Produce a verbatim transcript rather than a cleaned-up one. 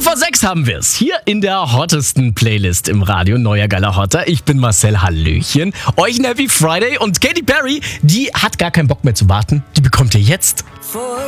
vor sechs haben wir es. Hier in der hottesten Playlist im Radio. Neuer geiler Hotter. Ich bin Marcel, Hallöchen. Euch ein Happy Friday. Und Katy Perry, die hat gar keinen Bock mehr zu warten. Die bekommt ihr jetzt.